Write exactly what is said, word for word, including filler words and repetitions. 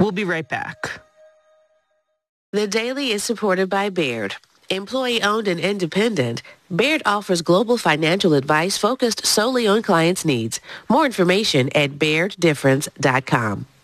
We'll be right back. The Daily is supported by Baird. Employee-owned and independent, Baird offers global financial advice focused solely on clients' needs. More information at baird difference dot com.